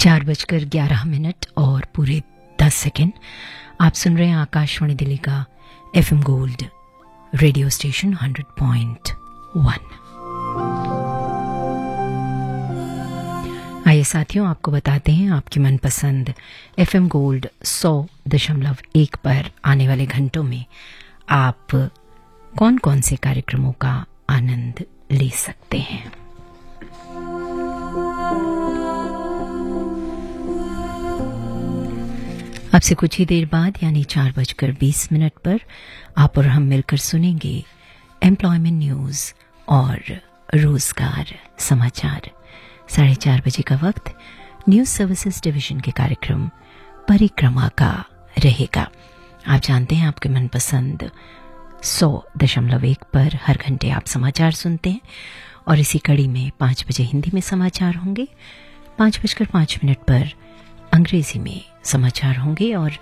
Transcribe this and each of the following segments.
4:11 और पूरे 10 सेकेंड। आप सुन रहे हैं आकाशवाणी दिल्ली का FM गोल्ड रेडियो स्टेशन 100.1। आइए साथियों, आपको बताते हैं आपकी मनपसंद FM गोल्ड 100.1 पर आने वाले घंटों में आप कौन कौन से कार्यक्रमों का आनंद ले सकते हैं। अब से कुछ ही देर बाद यानी 4:20 पर आप और हम मिलकर सुनेंगे एम्प्लॉयमेंट न्यूज और रोजगार समाचार। 4:30 बजे का वक्त न्यूज सर्विसेज डिवीजन के कार्यक्रम परिक्रमा का रहेगा। आप जानते हैं आपके मनपसंद 100.1 पर हर घंटे आप समाचार सुनते हैं और इसी कड़ी में 5 बजे हिंदी में समाचार होंगे, 5:05 पर अंग्रेजी में समाचार होंगे और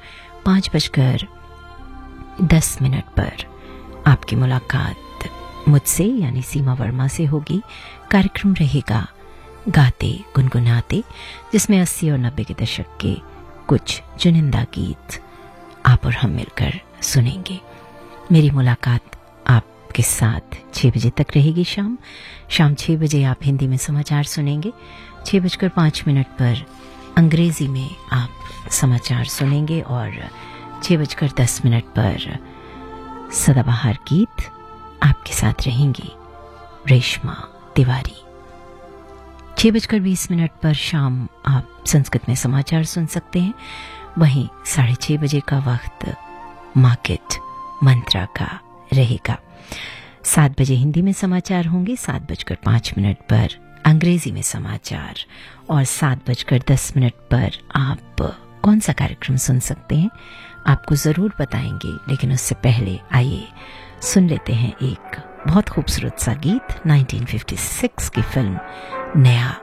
5:10 पर आपकी मुलाकात मुझसे यानी सीमा वर्मा से होगी। कार्यक्रम रहेगा गाते गुनगुनाते, जिसमें 80 और 90 के दशक के कुछ चुनिंदा गीत आप और हम मिलकर सुनेंगे। मेरी मुलाकात आपके साथ 6 बजे तक रहेगी। शाम 6 बजे आप हिंदी में समाचार सुनेंगे, 6:05 पर अंग्रेजी में आप समाचार सुनेंगे और 6:10 पर सदाबहार गीत आपके साथ रहेंगी रेशमा तिवारी। 6:20 पर शाम आप संस्कृत में समाचार सुन सकते हैं। वहीं 6:30 बजे का वक्त मार्केट मंत्रा का रहेगा। 7 बजे हिंदी में समाचार होंगे, 7:05 पर अंग्रेजी में समाचार और 7:10 पर आप कौन सा कार्यक्रम सुन सकते हैं आपको जरूर बताएंगे। लेकिन उससे पहले आइए सुन लेते हैं एक बहुत खूबसूरत सा गीत 1956 की फिल्म नया